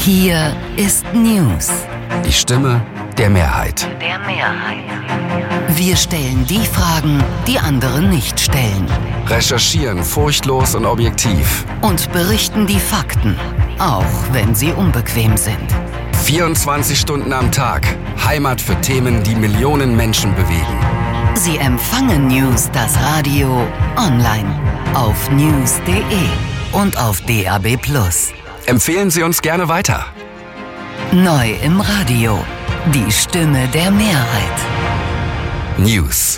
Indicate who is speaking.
Speaker 1: Hier ist News.
Speaker 2: Die Stimme der Mehrheit.
Speaker 1: Wir stellen die Fragen, die andere nicht stellen.
Speaker 2: Recherchieren furchtlos und objektiv.
Speaker 1: Und berichten die Fakten, auch wenn sie unbequem sind.
Speaker 2: 24 Stunden am Tag. Heimat für Themen, die Millionen Menschen bewegen.
Speaker 1: Sie empfangen News, das Radio, online, auf news.de und auf DAB+.
Speaker 2: Empfehlen Sie uns gerne weiter.
Speaker 1: Neu im Radio. Die Stimme der Mehrheit.
Speaker 2: News.